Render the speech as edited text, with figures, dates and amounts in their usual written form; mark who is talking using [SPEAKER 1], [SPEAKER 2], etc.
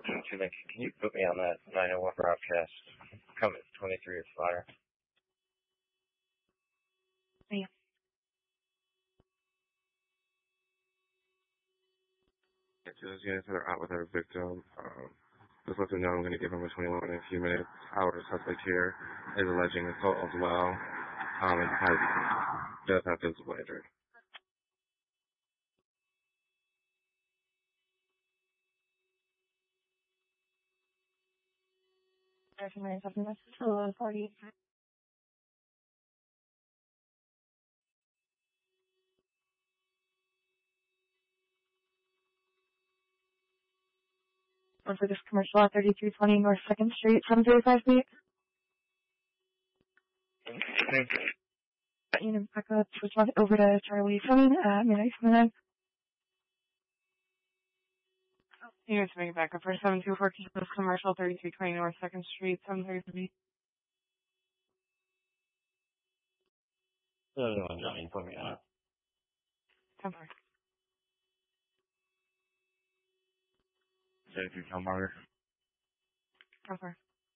[SPEAKER 1] Can you put me on that 901 broadcast? Coming 23 or fire.
[SPEAKER 2] Yeah.
[SPEAKER 3] Those units that are out with our victim, just let them know I'm going to give him a 21 in a few minutes. Our suspect here is alleging assault as well, and does have physical injury.
[SPEAKER 2] Recognize something that's still a party. One for this commercial at 3320 North 2nd Street, 735 feet. You know, back up, switch off over to Charlie Fleming at midnight 29. Units make it back up for 7214 commercial 3320 North 2nd Street, 735 feet.
[SPEAKER 1] Put me on.
[SPEAKER 2] 10-4.
[SPEAKER 1] 33 Tom Margaret.
[SPEAKER 2] 10-4.